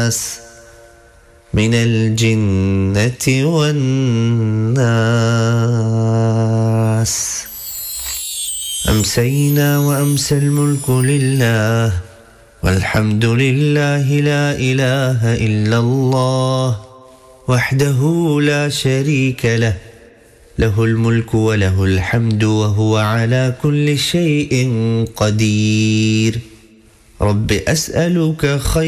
الناس من الجنة والناس. أمسينا وأمسى الملك لله والحمد لله، لا إله إلا الله وحده لا شريك له، له الملك وله الحمد وهو على كل شيء قدير. رب أسألك خير